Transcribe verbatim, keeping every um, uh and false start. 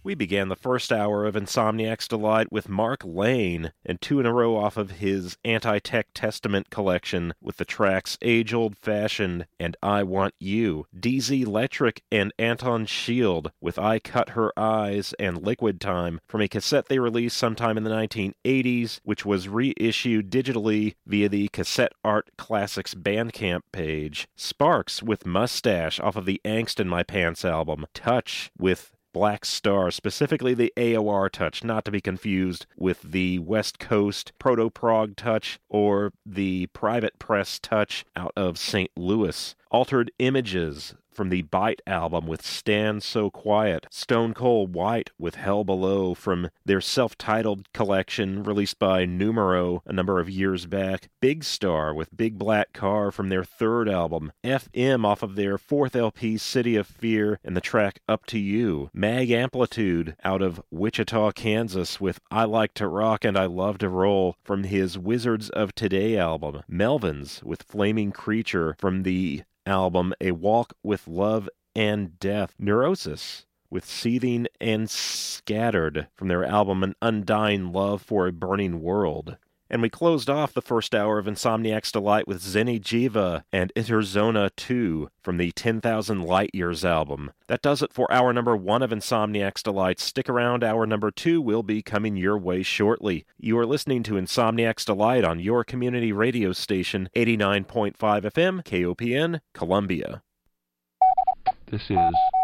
We began the first hour of Insomniac's Delight with Mark Lane, and two in a row off of his Anti-Tech Testament collection with the tracks Age Old Fashioned and I Want You. D Z Electric and Anton Shield with I Cut Her Eyes and Liquid Time from a cassette they released sometime in the nineteen eighties, which was reissued digitally via the Cassette Art Classics Bandcamp page. Sparks with Mustache off of the Angst in My Pants album. Touch with Black Star, specifically the A O R touch, not to be confused with the West Coast Proto-Prog touch or the Private Press touch out of Saint Louis. Altered Images from the Bite album with Stand So Quiet. Stone Cold White with Hell Below from their self-titled collection released by Numero a number of years back. Big Star with Big Black Car from their third album. F M off of their fourth L P City of Fear and the track Up to You. Mag Amplitude out of Wichita, Kansas with I Like to Rock and I Love to Roll from his Wizards of Today album. Melvins with Flaming Creature from the album A Walk with Love and Death. Neurosis with Seething and Scattered from their album An Undying Love for a Burning World. And we closed off the first hour of Insomniac's Delight with Zeni Jiva and Interzona two from the ten thousand Light Years album. That does it for hour number one of Insomniac's Delight. Stick around, hour number two will be coming your way shortly. You are listening to Insomniac's Delight on your community radio station, eighty-nine point five F M, K O P N, Columbia. This is